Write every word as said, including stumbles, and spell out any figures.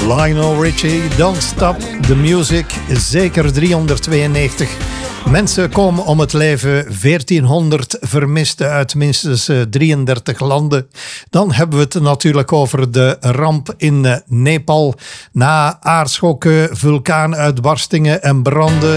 Lionel Richie, Don't Stop the Music, zeker driehonderdtweeënnegentig. Mensen komen om het leven, veertienhonderd vermisten uit minstens drieëndertig landen. Dan hebben we het natuurlijk over de ramp in Nepal. Na aardschokken, vulkaanuitbarstingen en branden